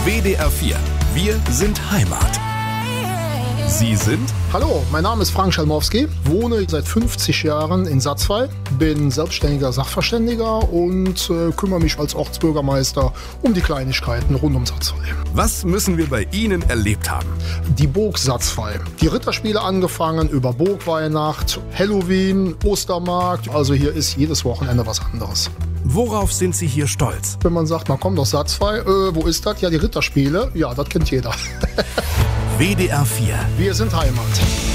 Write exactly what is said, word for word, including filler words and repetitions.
W D R vier. Wir sind Heimat. Sie sind? Hallo, mein Name ist Frank Schalmowski, wohne seit fünfzig Jahren in Satzwey, bin selbstständiger Sachverständiger und äh, kümmere mich als Ortsbürgermeister um die Kleinigkeiten rund um Satzwey. Was müssen wir bei Ihnen erlebt haben? Die Burg Satzwey. Die Ritterspiele angefangen über Burgweihnacht, Halloween, Ostermarkt. Also hier ist jedes Wochenende was anderes. Worauf sind Sie hier stolz? Wenn man sagt, man kommt aus Satzwey, äh, wo ist das? Ja, die Ritterspiele. Ja, das kennt jeder. W D R vier. Wir sind Heimat.